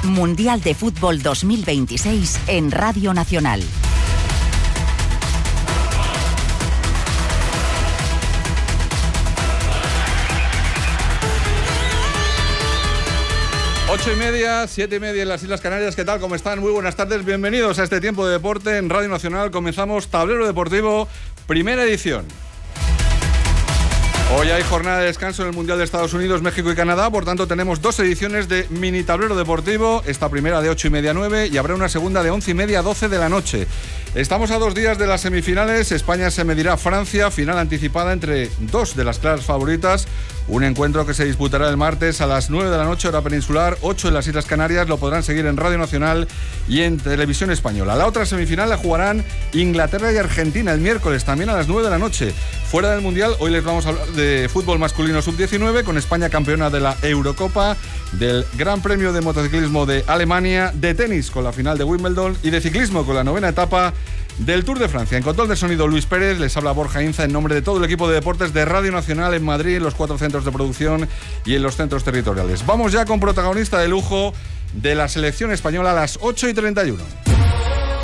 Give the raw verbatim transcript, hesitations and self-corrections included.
Mundial de Fútbol dos mil veintiséis en Radio Nacional. Ocho y media, siete y media en las Islas Canarias. ¿Qué tal? ¿Cómo están? Muy buenas tardes. Bienvenidos a este tiempo de deporte en Radio Nacional. Comenzamos Tablero Deportivo, primera edición. Hoy hay jornada de descanso en el Mundial de Estados Unidos, México y Canadá. Por tanto, tenemos dos ediciones de Mini Tablero Deportivo. Esta primera de ocho y media a nueve y habrá una segunda de once y media a doce de la noche. Estamos a dos días de las semifinales. España se medirá a Francia, final anticipada entre dos de las claras favoritas. Un encuentro que se disputará el martes a las nueve de la noche, hora peninsular, ocho en las Islas Canarias. Lo podrán seguir en Radio Nacional y en Televisión Española. La otra semifinal la jugarán Inglaterra y Argentina el miércoles, también a las nueve de la noche. Fuera del Mundial, hoy les vamos a hablar de fútbol masculino sub diecinueve, con España campeona de la Eurocopa, del Gran Premio de Motociclismo de Alemania, de tenis con la final de Wimbledon y de ciclismo con la novena etapa del Tour de Francia. En control de sonido, Luis Pérez. Les habla Borja Inza en nombre de todo el equipo de deportes de Radio Nacional en Madrid, en los cuatro centros de producción y en los centros territoriales. Vamos ya con protagonista de lujo de la selección española a las ocho y treinta y uno.